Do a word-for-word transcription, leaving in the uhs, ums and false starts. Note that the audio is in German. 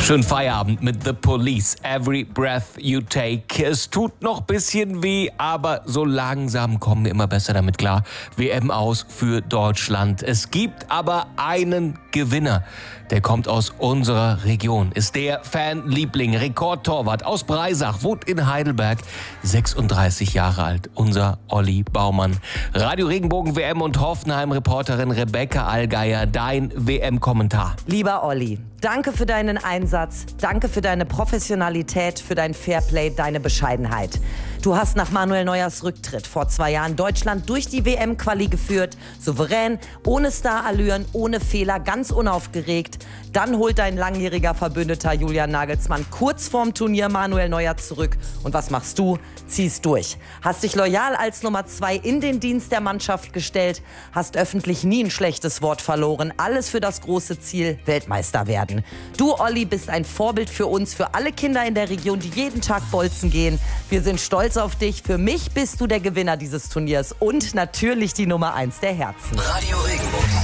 Schönen Feierabend mit The Police. Every breath you take. Es tut noch ein bisschen weh, aber so langsam kommen wir immer besser damit klar. W M aus für Deutschland. Es gibt aber einen Gewinner. Der kommt aus unserer Region, ist der Fanliebling, Rekordtorwart aus Breisach, wohnt in Heidelberg, sechsunddreißig Jahre alt, unser Olli Baumann. Radio Regenbogen W M und Hoffenheim-Reporterin Rebecca Allgeier, dein W M-Kommentar. Lieber Olli, danke für deinen Einsatz, danke für deine Professionalität, für dein Fairplay, deine Bescheidenheit. Du hast nach Manuel Neuers Rücktritt vor zwei Jahren Deutschland durch die W M-Quali geführt, souverän, ohne Starallüren, ohne Fehler, ganz unaufgeregt. Dann holt dein langjähriger Verbündeter Julian Nagelsmann kurz vorm Turnier Manuel Neuer zurück. Und was machst du? Ziehst durch. Hast dich loyal als Nummer zwei in den Dienst der Mannschaft gestellt, hast öffentlich nie ein schlechtes Wort verloren. Alles für das große Ziel, Weltmeister werden. Du, Olli, bist ein Vorbild für uns, für alle Kinder in der Region, die jeden Tag bolzen gehen. Wir sind stolz auf dich. Für mich bist du der Gewinner dieses Turniers und natürlich die Nummer eins der Herzen. Radio Regenbogen.